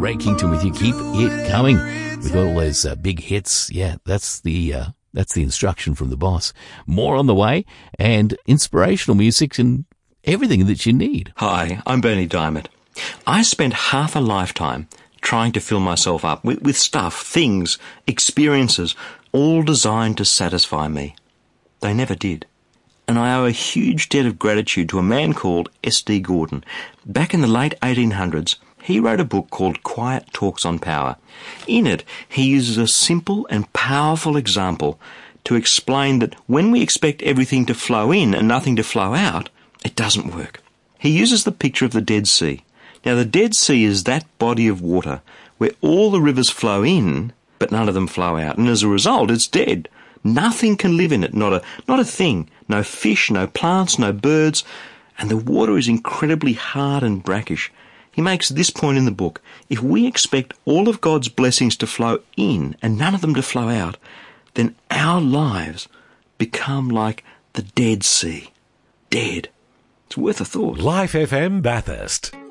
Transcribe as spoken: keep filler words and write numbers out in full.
Ray Kington with you. Keep it coming with all those uh, big hits. Yeah, that's the uh, that's the instruction from the boss. More on the way, and inspirational music and everything that you need. Hi, I'm Bernie Diamond. I spent half a lifetime trying to fill myself up with, with stuff, things, experiences, all designed to satisfy me. They never did. And I owe a huge debt of gratitude to a man called S D Gordon. Back in the late eighteen hundreds, he wrote a book called Quiet Talks on Power. In it, he uses a simple and powerful example to explain that when we expect everything to flow in and nothing to flow out, it doesn't work. He uses the picture of the Dead Sea. Now, the Dead Sea is that body of water where all the rivers flow in, but none of them flow out. And as a result, it's dead. Nothing can live in it, not a, not a thing. No fish, no plants, no birds. And the water is incredibly hard and brackish. He makes this point in the book. If we expect all of God's blessings to flow in and none of them to flow out, then our lives become like the Dead Sea. Dead. It's worth a thought. Life F M Bathurst.